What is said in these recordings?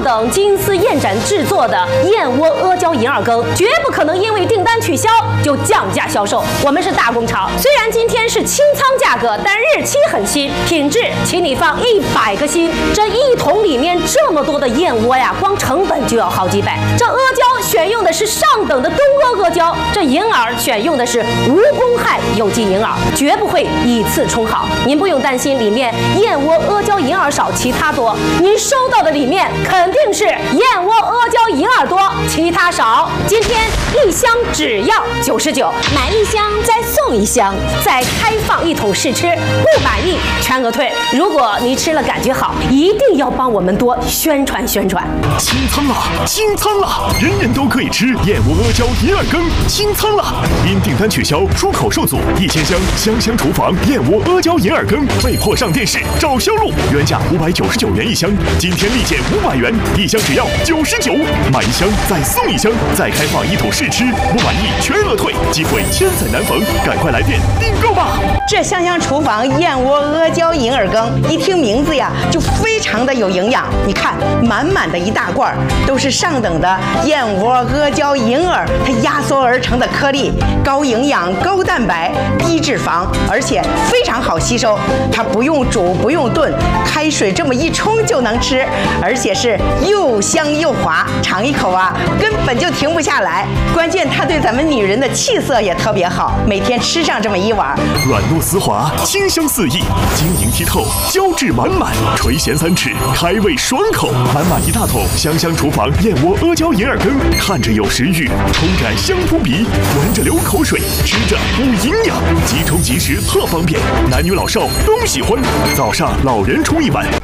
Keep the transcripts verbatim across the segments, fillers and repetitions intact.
等金丝燕盏制作的燕窝阿胶银耳羹，绝不可能因为订单取消就降价销售。我们是大工厂，虽然今天是清仓价格，但日期很新，品质请你放一百个心。这一桶里面这么多的燕窝呀，光成本就要好几百。这阿胶选用的是上等的东阿阿胶，这银耳选用的是无公害有机银耳，绝不会以次充好。您不用担心里面燕窝阿胶银耳少，其他多。您收到的里面肯定是燕窝阿胶银耳多，其他少。今天一箱只要九十九，买一箱再送一箱，再开放一桶试吃，不满意全额退。如果你吃了感觉好，一定要帮我们多宣传宣传。 清仓了，清仓了，人人都可以吃燕窝阿胶银耳羹，清仓了！因订单取消，出口受阻，一千箱香香厨房燕窝阿胶银耳羹被迫上电视找销路，原价五百九十九元一箱，今天立减五百元，一箱只要九十九，买一箱再送一箱，再开放一桶试吃，不满意全额退，机会千载难逢，赶快来电订购吧！ 这香香厨房燕窝阿胶银耳羹，一听名字呀，就非常的有营养。你看，满满的一大罐，都是上等的燕窝阿胶银耳，它压缩而成的颗粒，高营养、高蛋白、低脂肪，而且非常好吸收。它不用煮，不用炖，开水这么一冲就能吃，而且是又香又滑，尝一口啊，根本就停不下来。关键它对咱们女人的气色也特别好，每天吃上这么一碗， 软糯丝滑，清香四溢，晶莹剔透，胶质满满，垂涎三尺，开胃爽口。满满一大桶香香厨房燕窝阿胶银耳羹，看着有食欲，冲感香扑鼻，闻着流口水，吃着补营养，即冲即食特方便，男女老少都喜欢。早上老人冲一碗，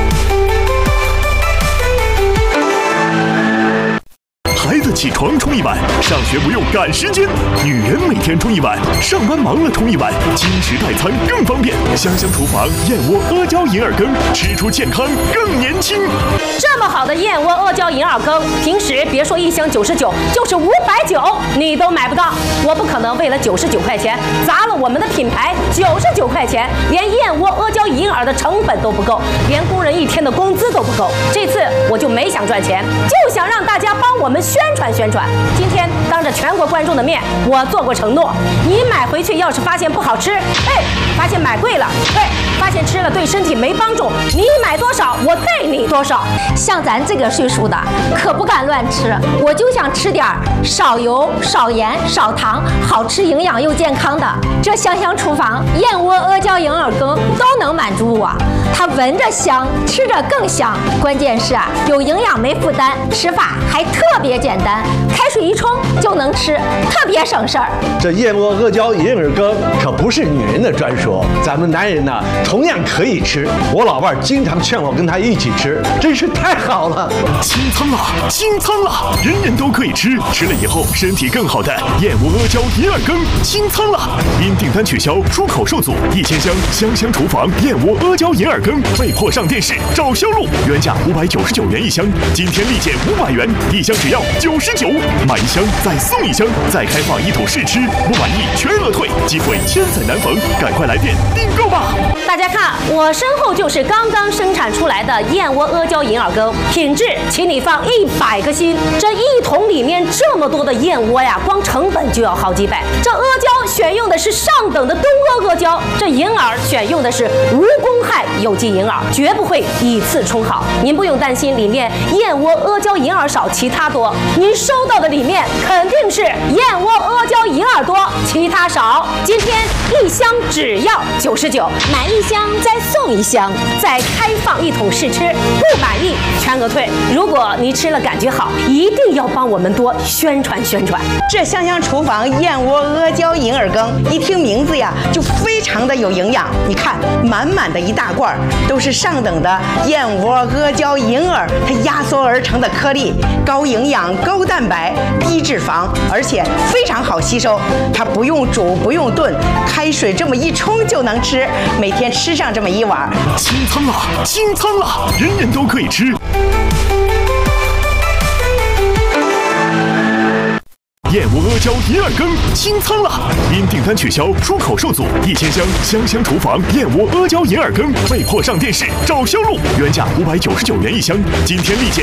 孩子起床冲一碗，上学不用赶时间；女人每天冲一碗，上班忙了冲一碗，轻食代餐更方便。香香厨房燕窝阿胶银耳羹，吃出健康更年轻。 这么好的燕窝阿胶银耳羹，平时别说一箱九十九，就是五百九你都买不到。我不可能为了九十九块钱砸了我们的品牌九十九块钱，连燕窝阿胶银耳的成本都不够，连工人一天的工资都不够。这次我就没想赚钱，就想让大家帮我们宣传宣传。今天当着全国观众的面，我做过承诺，你买回去要是发现不好吃，哎，发现买贵了，哎，发现吃了对身体没帮助，你买多少我退你多少。 像咱这个岁数的可不敢乱吃，我就想吃点少油少盐少糖，好吃营养又健康的。这香香厨房燕窝阿胶银耳羹都能满足我，它闻着香，吃着更香，关键是啊有营养没负担，吃法还特别简单，开水一冲就能吃，特别省事儿。 这燕窝阿胶银耳羹可不是女人的专属，咱们男人呢同样可以吃。我老伴儿经常劝我跟他一起吃，真是太好了。 清仓了，清仓了，人人都可以吃，吃了以后身体更好的燕窝阿胶银耳羹，清仓了！因订单取消，出口受阻，一千箱香香厨房燕窝阿胶银耳羹被迫上电视找销路，原价五百九十九元一箱，今天立减五百元，一箱只要九十九，买一箱再送一箱，再开放一桶试吃，不满意全额退，机会千载难逢，赶快来电订购吧！ 大家看，我身后就是刚刚生产出来的燕窝阿胶银耳羹，品质请你放一百个心。这一桶里面这么多的燕窝呀，光成本就要好几百。这阿胶选用的是上等的东阿阿胶，这银耳选用的是无公害有机银耳，绝不会以次充好。您不用担心里面燕窝阿胶银耳少，其他多。您收到的里面肯定是燕窝阿胶银耳多，其他少。今天一箱只要九十九，买一箱再送一箱，再开放一桶试吃，不满意全额退。如果你吃了感觉好，一定要帮我们多宣传宣传。 这香香厨房燕窝阿胶银耳羹，一听名字呀，就非常的有营养。你看，满满的一大罐，都是上等的燕窝阿胶银耳，它压缩而成的颗粒，高营养、高蛋白、低脂肪，而且非常好吸收。它不用煮，不用炖，开水这么一冲就能吃，每天吃上这么一碗。 清仓了，清仓了，人人都可以吃。燕窝阿胶银耳羹清仓了！因订单取消，出口受阻，一千箱香香厨房燕窝阿胶银耳羹被迫上电视找销路，原价五百九十九元一箱，今天立减